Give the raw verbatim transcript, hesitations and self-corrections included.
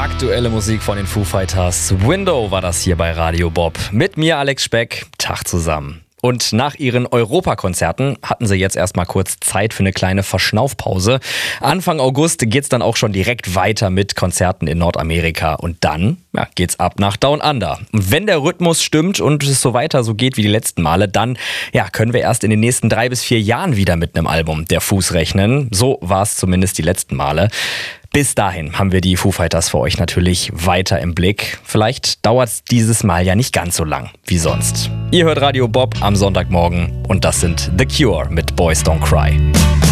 Aktuelle Musik von den Foo Fighters. Window war das hier bei Radio Bob. Mit mir Alex Speck. Tag zusammen. Und nach ihren Europakonzerten hatten sie jetzt erstmal kurz Zeit für eine kleine Verschnaufpause. Anfang August geht's dann auch schon direkt weiter mit Konzerten in Nordamerika. Und dann ja, geht's ab nach Down Under. Und wenn der Rhythmus stimmt und es so weiter so geht wie die letzten Male, dann ja, können wir erst in den nächsten drei bis vier Jahren wieder mit einem Album der Foos rechnen. So war es zumindest die letzten Male. Bis dahin haben wir die Foo Fighters für euch natürlich weiter im Blick. Vielleicht dauert es dieses Mal ja nicht ganz so lang wie sonst. Ihr hört Radio Bob am Sonntagmorgen und das sind The Cure mit Boys Don't Cry.